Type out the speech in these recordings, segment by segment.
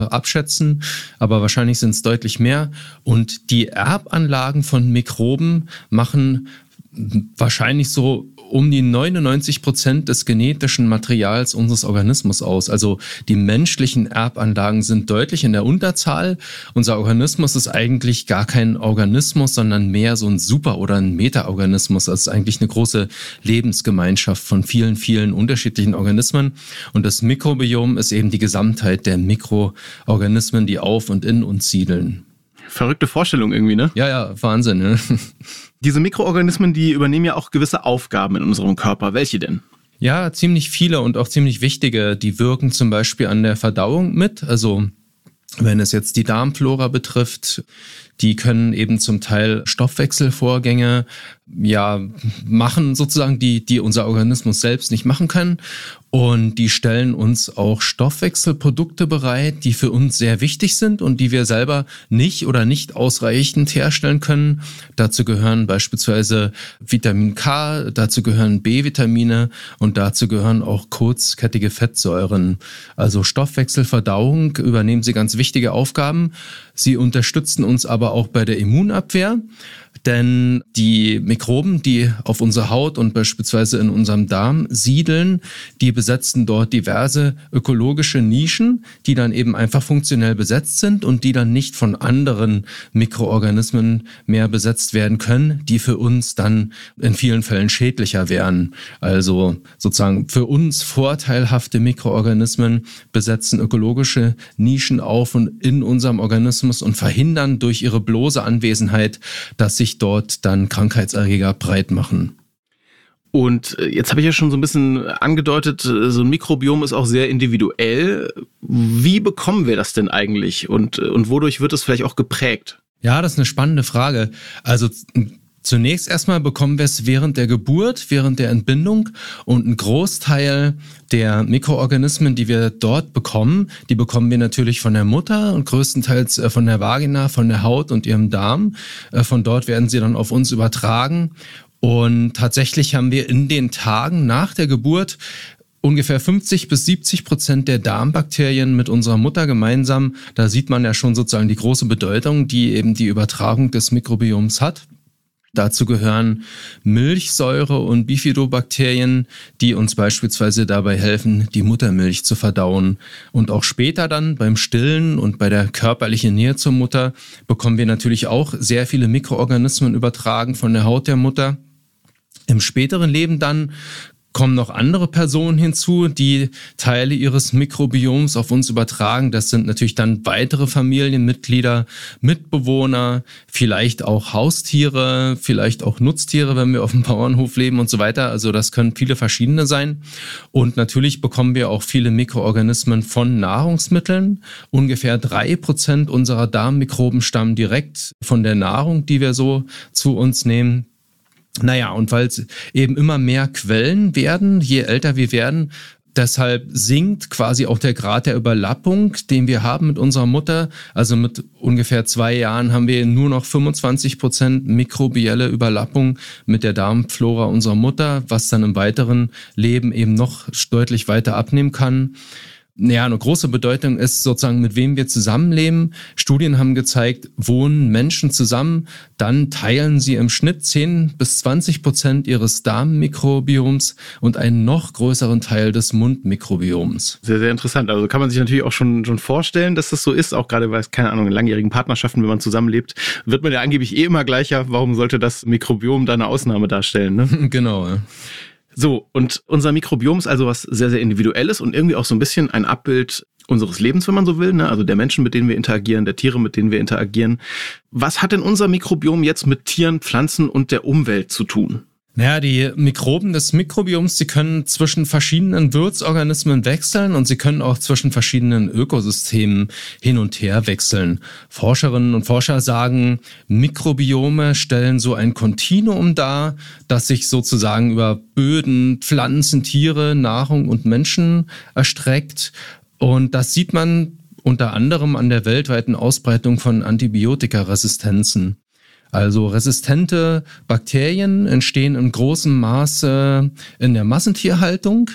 abschätzen, aber wahrscheinlich sind es deutlich mehr. Und die Erbanlagen von Mikroben machen wahrscheinlich so um die 99% des genetischen Materials unseres Organismus aus. Also die menschlichen Erbanlagen sind deutlich in der Unterzahl. Unser Organismus ist eigentlich gar kein Organismus, sondern mehr so ein Super- oder ein Meta-Organismus. Das ist eigentlich eine große Lebensgemeinschaft von vielen, vielen unterschiedlichen Organismen. Und das Mikrobiom ist eben die Gesamtheit der Mikroorganismen, die auf und in uns siedeln. Verrückte Vorstellung irgendwie, ne? Ja, Wahnsinn, ne? Diese Mikroorganismen, die übernehmen ja auch gewisse Aufgaben in unserem Körper. Welche denn? Ja, ziemlich viele und auch ziemlich wichtige. Die wirken zum Beispiel an der Verdauung mit. Also wenn es jetzt die Darmflora betrifft, die können eben zum Teil Stoffwechselvorgänge machen, sozusagen, die unser Organismus selbst nicht machen kann. Und die stellen uns auch Stoffwechselprodukte bereit, die für uns sehr wichtig sind und die wir selber nicht oder nicht ausreichend herstellen können. Dazu gehören beispielsweise Vitamin K, dazu gehören B-Vitamine und dazu gehören auch kurzkettige Fettsäuren. Also Stoffwechselverdauung übernehmen sie ganz wichtige Aufgaben. Sie unterstützen uns aber auch bei der Immunabwehr. Denn die Mikroben, die auf unserer Haut und beispielsweise in unserem Darm siedeln, die besetzen dort diverse ökologische Nischen, die dann eben einfach funktionell besetzt sind und die dann nicht von anderen Mikroorganismen mehr besetzt werden können, die für uns dann in vielen Fällen schädlicher wären. Also sozusagen für uns vorteilhafte Mikroorganismen besetzen ökologische Nischen auf und in unserem Organismus und verhindern durch ihre bloße Anwesenheit, dass sich dort dann Krankheitserreger breit machen. Und jetzt habe ich ja schon so ein bisschen angedeutet, so ein Mikrobiom ist auch sehr individuell. Wie bekommen wir das denn eigentlich und wodurch wird es vielleicht auch geprägt? Ja, das ist eine spannende Frage. Also zunächst erstmal bekommen wir es während der Geburt, während der Entbindung und ein Großteil der Mikroorganismen, die wir dort bekommen, die bekommen wir natürlich von der Mutter und größtenteils von der Vagina, von der Haut und ihrem Darm. Von dort werden sie dann auf uns übertragen und tatsächlich haben wir in den Tagen nach der Geburt ungefähr 50-70% der Darmbakterien mit unserer Mutter gemeinsam. Da sieht man ja schon sozusagen die große Bedeutung, die eben die Übertragung des Mikrobioms hat. Dazu gehören Milchsäure und Bifidobakterien, die uns beispielsweise dabei helfen, die Muttermilch zu verdauen. Und auch später dann beim Stillen und bei der körperlichen Nähe zur Mutter bekommen wir natürlich auch sehr viele Mikroorganismen übertragen von der Haut der Mutter. Im späteren Leben dann kommen noch andere Personen hinzu, die Teile ihres Mikrobioms auf uns übertragen. Das sind natürlich dann weitere Familienmitglieder, Mitbewohner, vielleicht auch Haustiere, vielleicht auch Nutztiere, wenn wir auf dem Bauernhof leben und so weiter. Also das können viele verschiedene sein. Und natürlich bekommen wir auch viele Mikroorganismen von Nahrungsmitteln. Ungefähr 3% unserer Darmmikroben stammen direkt von der Nahrung, die wir so zu uns nehmen. Naja, und weil es eben immer mehr Quellen werden, je älter wir werden, deshalb sinkt quasi auch der Grad der Überlappung, den wir haben mit unserer Mutter. Also mit ungefähr 2 Jahren haben wir nur noch 25% mikrobielle Überlappung mit der Darmflora unserer Mutter, was dann im weiteren Leben eben noch deutlich weiter abnehmen kann. Ja, eine große Bedeutung ist sozusagen, mit wem wir zusammenleben. Studien haben gezeigt, wohnen Menschen zusammen, dann teilen sie im Schnitt 10-20% ihres Darmmikrobioms und einen noch größeren Teil des Mundmikrobioms. Sehr, sehr interessant. Also kann man sich natürlich auch schon vorstellen, dass das so ist, auch gerade bei, keine Ahnung, in langjährigen Partnerschaften, wenn man zusammenlebt, wird man ja angeblich immer gleicher. Warum sollte das Mikrobiom da eine Ausnahme darstellen, ne? Genau, ja. So, und unser Mikrobiom ist also was sehr, sehr Individuelles und irgendwie auch so ein bisschen ein Abbild unseres Lebens, wenn man so will, ne? Also der Menschen, mit denen wir interagieren, der Tiere, mit denen wir interagieren. Was hat denn unser Mikrobiom jetzt mit Tieren, Pflanzen und der Umwelt zu tun? Naja, die Mikroben des Mikrobioms, die können zwischen verschiedenen Wirtsorganismen wechseln und sie können auch zwischen verschiedenen Ökosystemen hin und her wechseln. Forscherinnen und Forscher sagen, Mikrobiome stellen so ein Kontinuum dar, das sich sozusagen über Böden, Pflanzen, Tiere, Nahrung und Menschen erstreckt. Und das sieht man unter anderem an der weltweiten Ausbreitung von Antibiotikaresistenzen. Also resistente Bakterien entstehen in großem Maße in der Massentierhaltung.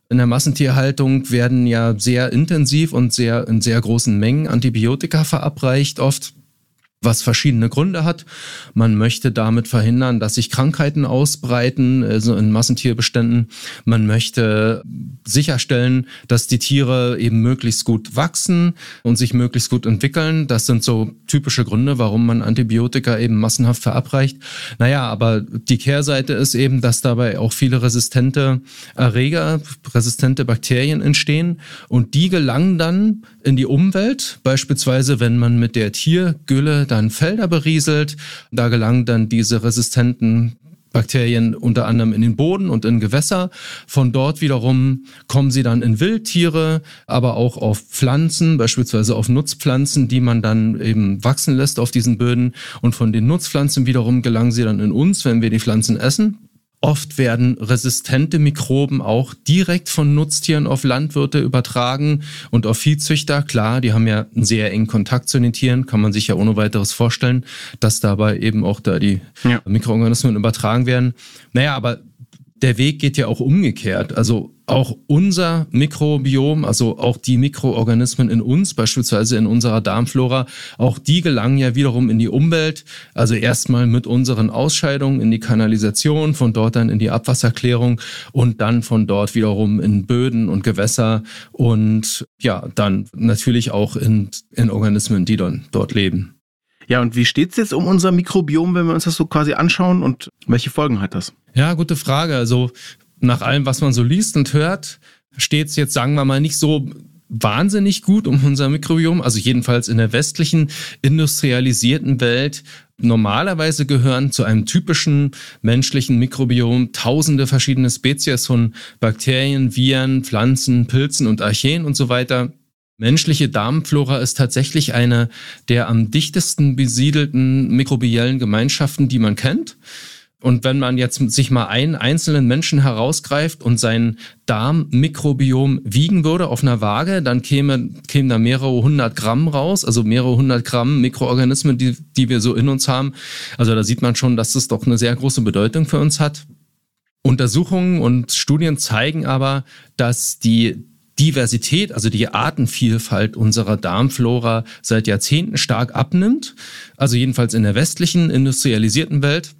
In der Massentierhaltung werden ja sehr intensiv und in sehr großen Mengen Antibiotika verabreicht oft, was verschiedene Gründe hat. Man möchte damit verhindern, dass sich Krankheiten ausbreiten, also in Massentierbeständen. Man möchte sicherstellen, dass die Tiere eben möglichst gut wachsen und sich möglichst gut entwickeln. Das sind so typische Gründe, warum man Antibiotika eben massenhaft verabreicht. Naja, aber die Kehrseite ist eben, dass dabei auch viele resistente Erreger, resistente Bakterien entstehen und die gelangen dann in die Umwelt, beispielsweise wenn man mit der Tiergülle dann Felder berieselt. Da gelangen dann diese resistenten Bakterien unter anderem in den Boden und in Gewässer. Von dort wiederum kommen sie dann in Wildtiere, aber auch auf Pflanzen, beispielsweise auf Nutzpflanzen, die man dann eben wachsen lässt auf diesen Böden. Und von den Nutzpflanzen wiederum gelangen sie dann in uns, wenn wir die Pflanzen essen. Oft werden resistente Mikroben auch direkt von Nutztieren auf Landwirte übertragen und auf Viehzüchter. Klar, die haben ja einen sehr engen Kontakt zu den Tieren, kann man sich ja ohne weiteres vorstellen, dass dabei eben auch da die Mikroorganismen übertragen werden. Naja, aber der Weg geht ja auch umgekehrt. Also auch unser Mikrobiom, also auch die Mikroorganismen in uns, beispielsweise in unserer Darmflora, auch die gelangen ja wiederum in die Umwelt. Also erstmal mit unseren Ausscheidungen in die Kanalisation, von dort dann in die Abwasserklärung und dann von dort wiederum in Böden und Gewässer und ja, dann natürlich auch in Organismen, die dann dort leben. Ja, und wie steht's jetzt um unser Mikrobiom, wenn wir uns das so quasi anschauen und welche Folgen hat das? Ja, gute Frage. Also nach allem, was man so liest und hört, steht's jetzt, sagen wir mal, nicht so wahnsinnig gut um unser Mikrobiom. Also jedenfalls in der westlichen industrialisierten Welt. Normalerweise gehören zu einem typischen menschlichen Mikrobiom tausende verschiedene Spezies von Bakterien, Viren, Pflanzen, Pilzen und Archeen und so weiter. Menschliche Darmflora ist tatsächlich eine der am dichtesten besiedelten mikrobiellen Gemeinschaften, die man kennt. Und wenn man jetzt sich mal einen einzelnen Menschen herausgreift und sein Darmmikrobiom wiegen würde auf einer Waage, dann kämen da mehrere 100 Gramm raus, also mehrere 100 Gramm Mikroorganismen, die wir so in uns haben. Also da sieht man schon, dass das doch eine sehr große Bedeutung für uns hat. Untersuchungen und Studien zeigen aber, dass die Diversität, also die Artenvielfalt unserer Darmflora seit Jahrzehnten stark abnimmt. Also jedenfalls in der westlichen, industrialisierten Welt.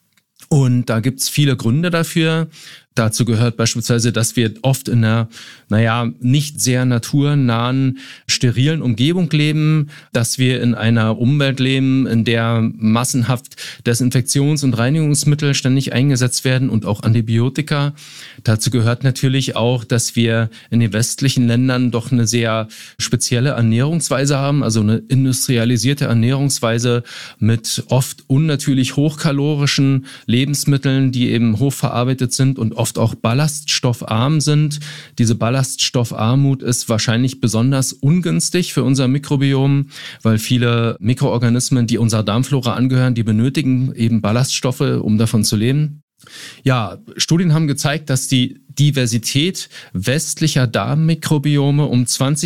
Und da gibt's viele Gründe dafür. Dazu gehört beispielsweise, dass wir oft in einer, nicht sehr naturnahen, sterilen Umgebung leben, dass wir in einer Umwelt leben, in der massenhaft Desinfektions- und Reinigungsmittel ständig eingesetzt werden und auch Antibiotika. Dazu gehört natürlich auch, dass wir in den westlichen Ländern doch eine sehr spezielle Ernährungsweise haben, also eine industrialisierte Ernährungsweise mit oft unnatürlich hochkalorischen Lebensmitteln, die eben hochverarbeitet sind und oft auch ballaststoffarm sind. Diese Ballaststoffarmut ist wahrscheinlich besonders ungünstig für unser Mikrobiom, weil viele Mikroorganismen, die unserer Darmflora angehören, die benötigen eben Ballaststoffe, um davon zu leben. Ja, Studien haben gezeigt, dass die Diversität westlicher Darmmikrobiome um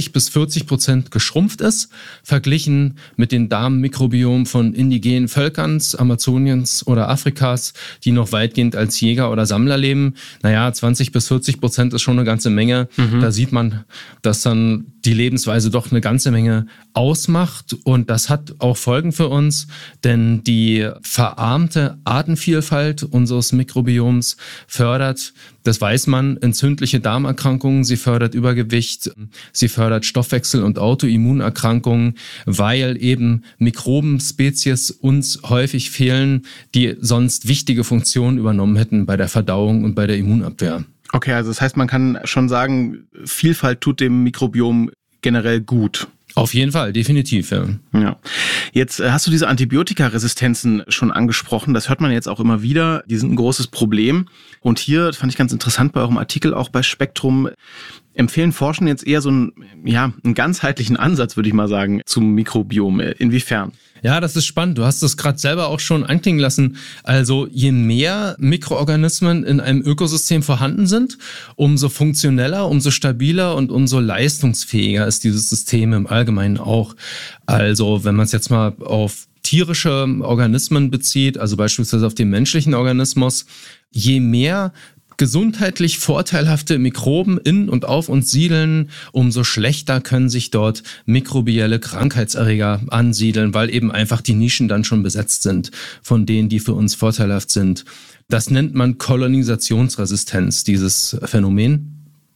20-40% geschrumpft ist, verglichen mit den Darmmikrobiomen von indigenen Völkern Amazoniens oder Afrikas, die noch weitgehend als Jäger oder Sammler leben. 20-40% ist schon eine ganze Menge. Da sieht man, dass dann die Lebensweise doch eine ganze Menge ausmacht und das hat auch Folgen für uns, denn die verarmte Artenvielfalt unseres Mikrobioms fördert, das weiß man, entzündliche Darmerkrankungen, sie fördert Übergewicht, sie fördert Stoffwechsel- und Autoimmunerkrankungen, weil eben Mikrobenspezies uns häufig fehlen, die sonst wichtige Funktionen übernommen hätten bei der Verdauung und bei der Immunabwehr. Okay, also das heißt, man kann schon sagen, Vielfalt tut dem Mikrobiom generell gut. Auf jeden Fall, definitiv, ja. Ja. Jetzt hast du diese Antibiotikaresistenzen schon angesprochen. Das hört man jetzt auch immer wieder. Die sind ein großes Problem. Und hier fand ich ganz interessant bei eurem Artikel, auch bei Spektrum, empfehlen Forschende jetzt eher so einen ganzheitlichen Ansatz, würde ich mal sagen, zum Mikrobiom. Inwiefern? Ja, das ist spannend. Du hast es gerade selber auch schon anklingen lassen. Also je mehr Mikroorganismen in einem Ökosystem vorhanden sind, umso funktioneller, umso stabiler und umso leistungsfähiger ist dieses System im Allgemeinen auch. Also wenn man es jetzt mal auf tierische Organismen bezieht, also beispielsweise auf den menschlichen Organismus, je mehr gesundheitlich vorteilhafte Mikroben in und auf uns siedeln, umso schlechter können sich dort mikrobielle Krankheitserreger ansiedeln, weil eben einfach die Nischen dann schon besetzt sind von denen, die für uns vorteilhaft sind. Das nennt man Kolonisationsresistenz, dieses Phänomen.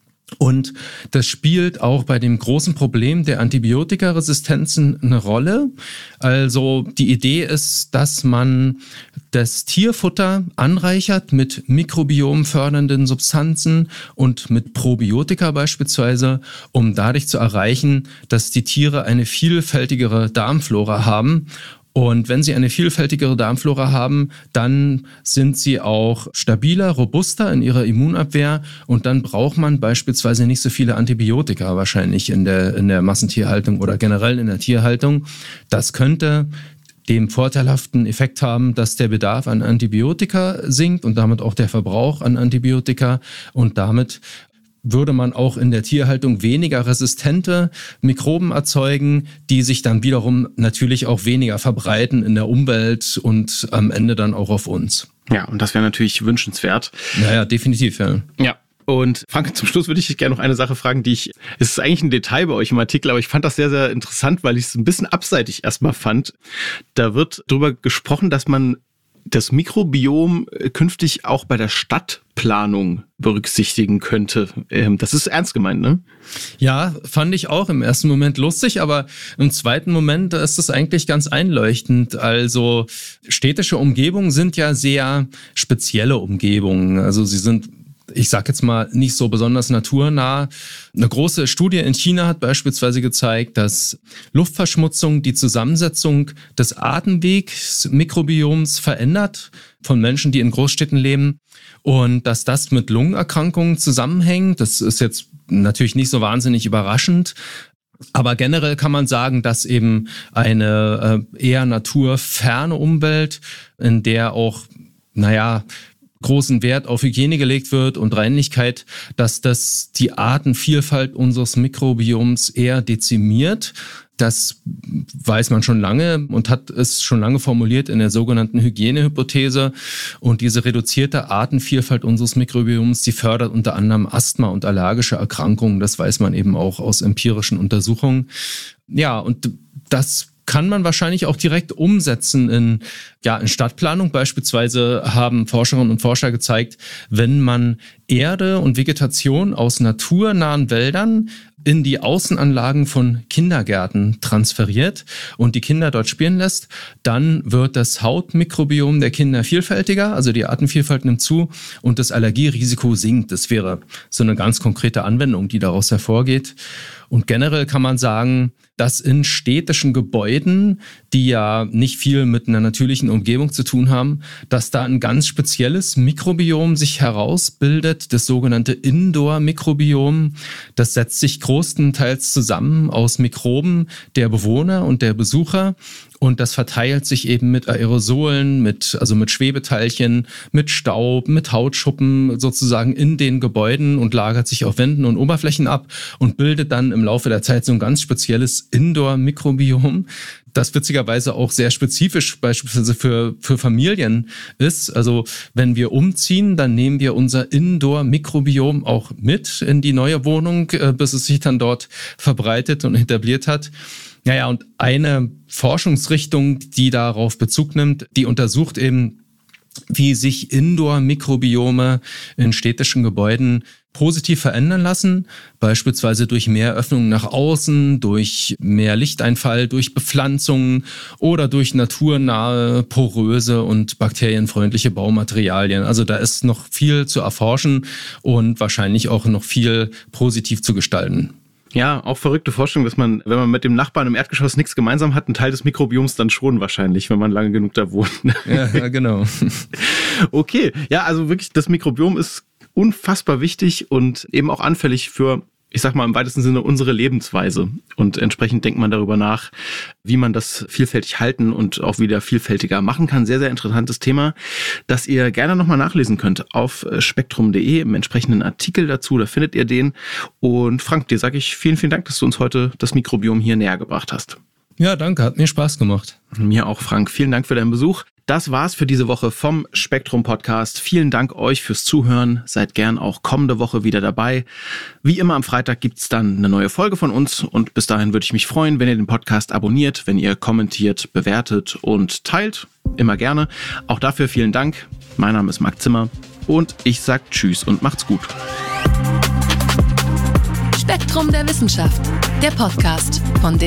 Und das spielt auch bei dem großen Problem der Antibiotikaresistenzen eine Rolle. Also die Idee ist, dass man das Tierfutter anreichert mit mikrobiomfördernden Substanzen und mit Probiotika beispielsweise, um dadurch zu erreichen, dass die Tiere eine vielfältigere Darmflora haben. Und wenn sie eine vielfältigere Darmflora haben, dann sind sie auch stabiler, robuster in ihrer Immunabwehr und dann braucht man beispielsweise nicht so viele Antibiotika wahrscheinlich in der Massentierhaltung oder generell in der Tierhaltung. Das könnte den vorteilhaften Effekt haben, dass der Bedarf an Antibiotika sinkt und damit auch der Verbrauch an Antibiotika und damit würde man auch in der Tierhaltung weniger resistente Mikroben erzeugen, die sich dann wiederum natürlich auch weniger verbreiten in der Umwelt und am Ende dann auch auf uns. Ja, und das wäre natürlich wünschenswert. Naja, definitiv, ja. Ja. Und Frank, zum Schluss würde ich dich gerne noch eine Sache fragen, es ist eigentlich ein Detail bei euch im Artikel, aber ich fand das sehr, sehr interessant, weil ich es ein bisschen abseitig erstmal fand. Da wird darüber gesprochen, dass man das Mikrobiom künftig auch bei der Stadtplanung berücksichtigen könnte. Das ist ernst gemeint, ne? Ja, fand ich auch im ersten Moment lustig, aber im zweiten Moment ist es eigentlich ganz einleuchtend. Also städtische Umgebungen sind ja sehr spezielle Umgebungen. Also sie sind, ich sag jetzt mal, nicht so besonders naturnah. Eine große Studie in China hat beispielsweise gezeigt, dass Luftverschmutzung die Zusammensetzung des Atemwegsmikrobioms verändert von Menschen, die in Großstädten leben und dass das mit Lungenerkrankungen zusammenhängt. Das ist jetzt natürlich nicht so wahnsinnig überraschend. Aber generell kann man sagen, dass eben eine eher naturferne Umwelt, in der auch, großen Wert auf Hygiene gelegt wird und Reinlichkeit, dass das die Artenvielfalt unseres Mikrobioms eher dezimiert. Das weiß man schon lange und hat es schon lange formuliert in der sogenannten Hygienehypothese. Und diese reduzierte Artenvielfalt unseres Mikrobioms, die fördert unter anderem Asthma und allergische Erkrankungen. Das weiß man eben auch aus empirischen Untersuchungen. Ja, und das kann man wahrscheinlich auch direkt umsetzen in Stadtplanung. Beispielsweise haben Forscherinnen und Forscher gezeigt, wenn man Erde und Vegetation aus naturnahen Wäldern in die Außenanlagen von Kindergärten transferiert und die Kinder dort spielen lässt, dann wird das Hautmikrobiom der Kinder vielfältiger, also die Artenvielfalt nimmt zu und das Allergierisiko sinkt. Das wäre so eine ganz konkrete Anwendung, die daraus hervorgeht. Und generell kann man sagen, dass in städtischen Gebäuden, die ja nicht viel mit einer natürlichen Umgebung zu tun haben, dass da ein ganz spezielles Mikrobiom sich herausbildet, das sogenannte Indoor-Mikrobiom. Das setzt sich großenteils zusammen aus Mikroben der Bewohner und der Besucher. Und das verteilt sich eben mit Aerosolen, mit Schwebeteilchen, mit Staub, mit Hautschuppen sozusagen in den Gebäuden und lagert sich auf Wänden und Oberflächen ab und bildet dann im Laufe der Zeit so ein ganz spezielles Indoor-Mikrobiom, das witzigerweise auch sehr spezifisch beispielsweise für Familien ist. Also wenn wir umziehen, dann nehmen wir unser Indoor-Mikrobiom auch mit in die neue Wohnung, bis es sich dann dort verbreitet und etabliert hat. Naja, und eine Forschungsrichtung, die darauf Bezug nimmt, die untersucht eben, wie sich Indoor-Mikrobiome in städtischen Gebäuden positiv verändern lassen, beispielsweise durch mehr Öffnungen nach außen, durch mehr Lichteinfall, durch Bepflanzungen oder durch naturnahe, poröse und bakterienfreundliche Baumaterialien. Also da ist noch viel zu erforschen und wahrscheinlich auch noch viel positiv zu gestalten. Ja, auch verrückte Vorstellung, dass man, wenn man mit dem Nachbarn im Erdgeschoss nichts gemeinsam hat, einen Teil des Mikrobioms dann schon wahrscheinlich, wenn man lange genug da wohnt. Ja, genau. Okay, ja, also wirklich, das Mikrobiom ist unfassbar wichtig und eben auch anfällig für, ich sag mal im weitesten Sinne, unsere Lebensweise. Und entsprechend denkt man darüber nach, wie man das vielfältig halten und auch wieder vielfältiger machen kann. Sehr, sehr interessantes Thema, das ihr gerne nochmal nachlesen könnt auf spektrum.de im entsprechenden Artikel dazu. Da findet ihr den. Und Frank, dir sage ich vielen, vielen Dank, dass du uns heute das Mikrobiom hier näher gebracht hast. Ja, danke. Hat mir Spaß gemacht. Mir auch, Frank. Vielen Dank für deinen Besuch. Das war's für diese Woche vom Spektrum Podcast. Vielen Dank euch fürs Zuhören. Seid gern auch kommende Woche wieder dabei. Wie immer am Freitag gibt's dann eine neue Folge von uns und bis dahin würde ich mich freuen, wenn ihr den Podcast abonniert, wenn ihr kommentiert, bewertet und teilt. Immer gerne. Auch dafür vielen Dank. Mein Name ist Marc Zimmer und ich sag Tschüss und macht's gut. Spektrum der Wissenschaft, der Podcast von